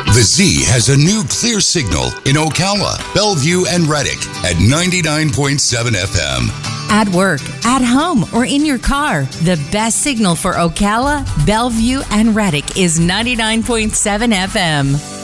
The Z has a new clear signal in Ocala, Bellevue, and Reddick at 99.7 FM. At work, at home, or in your car, the best signal for Ocala, Bellevue, and Reddick is 99.7 FM.